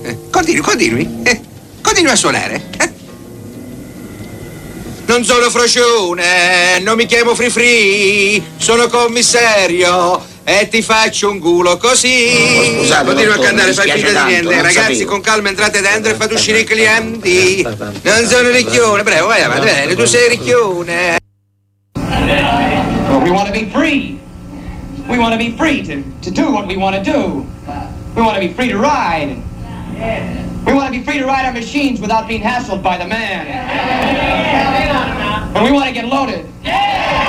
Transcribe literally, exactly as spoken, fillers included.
Eh, continui, continui. Eh, continui a suonare. Eh. Non sono frocione, non mi chiamo Free Free, sono commissario e ti faccio un culo così. Oh, scusate, continua dottore, a cantare, fai finta di tanto, niente. Ragazzi, sapevo. con calma entrate dentro e fate uscire i clienti. Non sono ricchione, bravo, vai avanti, bene, tu sei ricchione. We want to be free. We want to be free to, to do what we want to do. We want to be free to ride. We want to be free to ride our machines without being hassled by the man. And we want to get loaded.